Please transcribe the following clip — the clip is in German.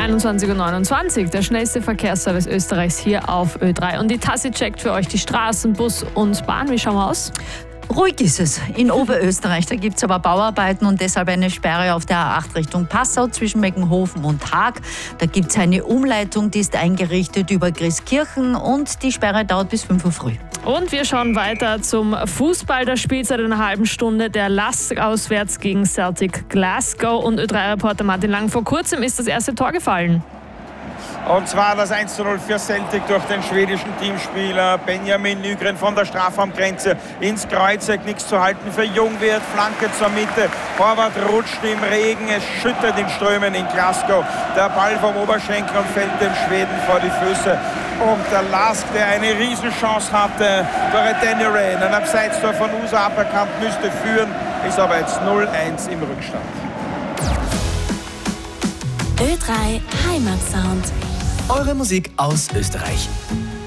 21:29 Uhr, der schnellste Verkehrsservice Österreichs hier auf Ö3. Und die Tassi checkt für euch die Straßen, Bus und Bahn. Wie schauen wir aus? Ruhig ist es in Oberösterreich. Da gibt es aber Bauarbeiten und deshalb eine Sperre auf der A8 Richtung Passau zwischen Meckenhofen und Haag. Da gibt es eine Umleitung, die ist eingerichtet über Grieskirchen und die Sperre dauert bis 5 Uhr früh. Und wir schauen weiter zum Fußball. Da spielt seit einer halben Stunde der LASK auswärts gegen Celtic Glasgow. Und Ö3-Reporter Martin Lang, vor kurzem ist das erste Tor gefallen. Und zwar das 1:0 für Celtic durch den schwedischen Teamspieler Benjamin Nygren von der Strafraumgrenze ins Kreuzeck. Nichts zu halten für Jungwirth. Flanke zur Mitte. Horvath rutscht im Regen. Es schüttet in Strömen in Glasgow. Der Ball vom Oberschenkel und fällt dem Schweden vor die Füße. Und der Lask, der eine Riesenchance hatte, durch Danny Ray, ein Abseitstor von USA aberkannt, müsste führen, ist aber jetzt 0:1 im Rückstand. Ö3 Heimatsound. Eure Musik aus Österreich.